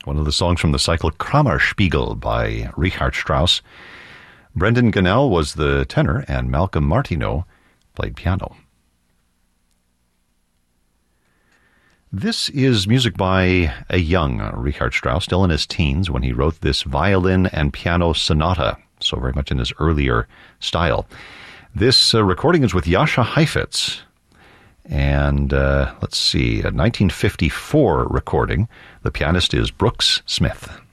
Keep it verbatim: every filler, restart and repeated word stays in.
one of the songs from the cycle Kammerspiegel by Richard Strauss. Brendan Gunnell was the tenor, and Malcolm Martineau played piano. This is music by a young Richard Strauss, still in his teens, when he wrote this violin and piano sonata, so very much in his earlier style. This uh, recording is with Jascha Heifetz, and uh, let's see, a nineteen fifty-four recording. The pianist is Brooks Smith.